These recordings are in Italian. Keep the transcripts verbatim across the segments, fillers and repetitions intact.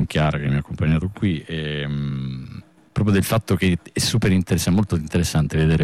Chiara che mi ha accompagnato qui, e, mh, proprio del fatto che è super interessante, molto interessante vedere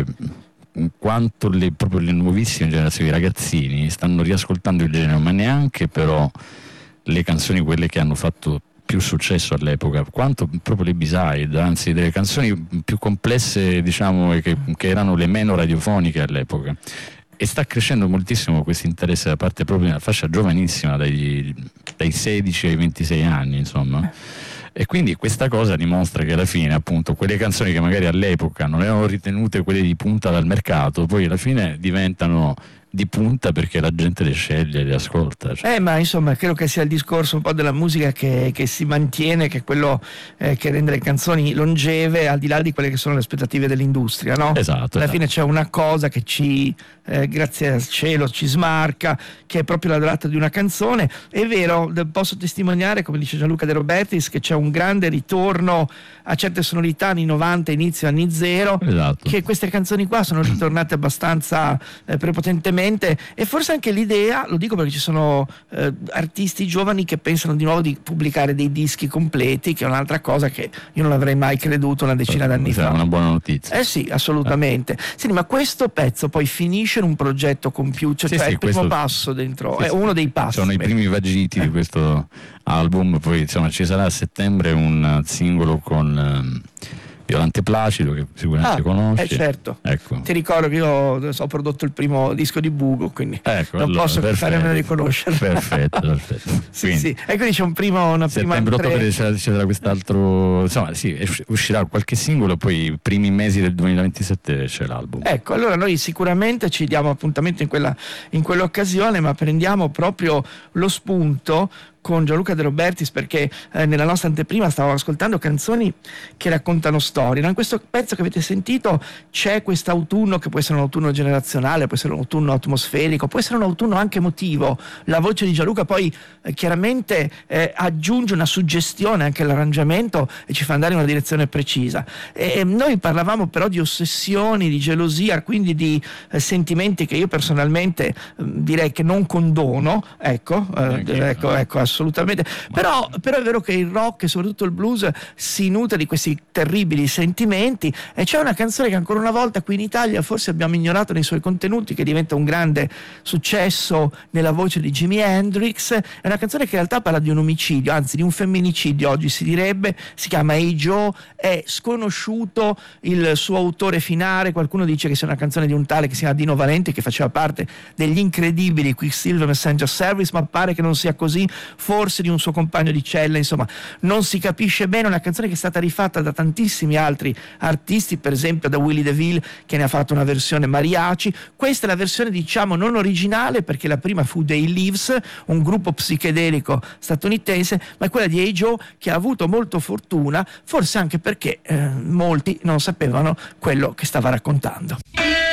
quanto le, proprio le nuovissime generazioni di ragazzini stanno riascoltando il genere, ma neanche però le canzoni quelle che hanno fatto più successo all'epoca, quanto proprio le B-side, anzi delle canzoni più complesse, diciamo, che, che erano le meno radiofoniche all'epoca. E sta crescendo moltissimo questo interesse da parte proprio della fascia giovanissima, dai, dai sedici ai ventisei anni, insomma. E quindi questa cosa dimostra che alla fine, appunto, quelle canzoni che magari all'epoca non erano ritenute quelle di punta dal mercato, poi alla fine diventano di punta perché la gente le sceglie e le ascolta. Cioè. Eh, ma insomma, credo che sia il discorso un po' della musica che, che si mantiene, che è quello eh, che rende le canzoni longeve, al di là di quelle che sono le aspettative dell'industria, no? Esatto. Alla esatto. fine c'è una cosa che ci, eh, grazie al cielo, ci smarca, che è proprio la durata di una canzone. È vero, posso testimoniare, come dice Gianluca De Robertis, che c'è un grande ritorno a certe sonorità anni novanta, inizio anni zero, esatto. che queste canzoni qua sono ritornate abbastanza eh, prepotentemente, e forse anche l'idea, lo dico perché ci sono eh, artisti giovani che pensano di nuovo di pubblicare dei dischi completi, che è un'altra cosa che io non avrei mai creduto una decina d'anni fa. È una buona notizia. Eh sì, assolutamente. Eh. Sì, ma questo pezzo poi finisce in un progetto compiuto, sì, cioè sì, il primo questo, passo dentro, sì, è uno dei passi. Sono i primi vagiti eh. di questo album, poi insomma ci sarà a settembre un singolo con um, Violante Placido, che sicuramente ah, conosci. Eh certo. Ecco. Ti ricordo che io ho prodotto il primo disco di Bugo, quindi ecco, non allora, posso fare a meno di conoscerlo. Perfetto, perfetto. sì, sì. E quindi c'è un primo, una prima settembre-ottobre ci sarà quest'altro, insomma, sì, uscirà qualche singolo, poi i primi mesi del duemilaventisette c'è l'album. Ecco, allora noi sicuramente ci diamo appuntamento in quella in quell'occasione, ma prendiamo proprio lo spunto con Gianluca De Robertis, perché eh, nella nostra anteprima stavamo ascoltando canzoni che raccontano storie. In questo pezzo che avete sentito c'è quest'autunno, che può essere un autunno generazionale, può essere un autunno atmosferico, può essere un autunno anche emotivo. La voce di Gianluca poi eh, chiaramente eh, aggiunge una suggestione anche all'arrangiamento e ci fa andare in una direzione precisa. E, e noi parlavamo però di ossessioni, di gelosia, quindi di eh, sentimenti che io personalmente eh, direi che non condono, ecco, eh, ecco, ecco assolutamente, però, però è vero che il rock e soprattutto il blues si nutre di questi terribili sentimenti, e c'è una canzone che ancora una volta qui in Italia forse abbiamo ignorato nei suoi contenuti, che diventa un grande successo nella voce di Jimi Hendrix. È una canzone che in realtà parla di un omicidio, anzi di un femminicidio oggi si direbbe, si chiama Hey Joe, è sconosciuto il suo autore finale, qualcuno dice che sia una canzone di un tale che si chiama Dino Valenti, che faceva parte degli incredibili Quicksilver Messenger Service, ma pare che non sia così, forse di un suo compagno di cella, insomma non si capisce bene. Una canzone che è stata rifatta da tantissimi altri artisti, per esempio da Willie DeVille, che ne ha fatto una versione mariachi. Questa è la versione diciamo non originale, perché la prima fu dei Leaves, un gruppo psichedelico statunitense, ma è quella di Hey Joe, che ha avuto molto fortuna, forse anche perché eh, molti non sapevano quello che stava raccontando.